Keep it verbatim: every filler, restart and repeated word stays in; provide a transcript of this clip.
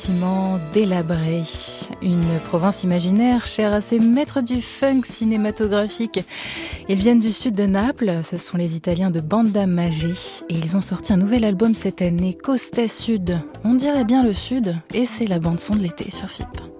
Bâtiment délabré, une province imaginaire chère à ces maîtres du funk cinématographique. Ils viennent du sud de Naples, ce sont les Italiens de Banda Magé et ils ont sorti un nouvel album cette année, Costa Sud. On dirait bien le sud et c'est la bande son de l'été sur F I P.